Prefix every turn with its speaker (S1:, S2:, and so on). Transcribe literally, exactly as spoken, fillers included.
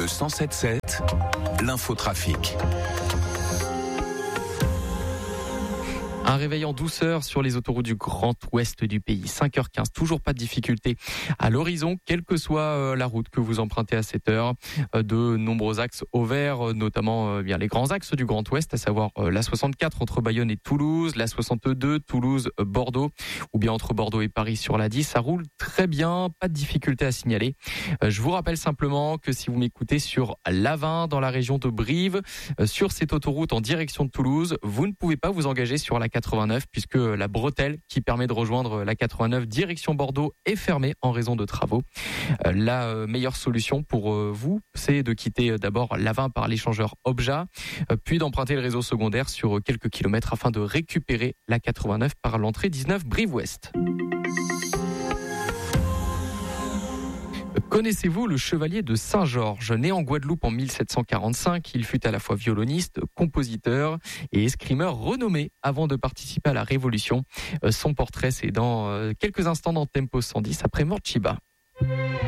S1: Le cent sept sept, l'infotrafic.
S2: Un réveil en douceur sur les autoroutes du Grand Ouest du pays. cinq heures quinze, toujours pas de difficulté à l'horizon, quelle que soit la route que vous empruntez à cette heure. De nombreux axes au vert, notamment bien les grands axes du Grand Ouest, à savoir la soixante-quatre entre Bayonne et Toulouse, la soixante-deux Toulouse-Bordeaux, ou bien entre Bordeaux et Paris sur la dix. Ça roule très bien, pas de difficulté à signaler. Je vous rappelle simplement que si vous m'écoutez sur l'A vingt dans la région de Brive, sur cette autoroute en direction de Toulouse, vous ne pouvez pas vous engager sur la quatre-vingt-neuf puisque la bretelle qui permet de rejoindre la quatre-vingt-neuf direction Bordeaux est fermée en raison de travaux. La meilleure solution pour vous, c'est de quitter d'abord l'A vingt par l'échangeur Obja, puis d'emprunter le réseau secondaire sur quelques kilomètres afin de récupérer la quatre-vingt-neuf par l'entrée dix-neuf Brive-Ouest. Connaissez-vous le chevalier de Saint-Georges ? Né en Guadeloupe en mille sept cent quarante-cinq, il fut à la fois violoniste, compositeur et escrimeur renommé avant de participer à la Révolution. Son portrait, c'est dans quelques instants dans Tempo cent dix après Morchiba.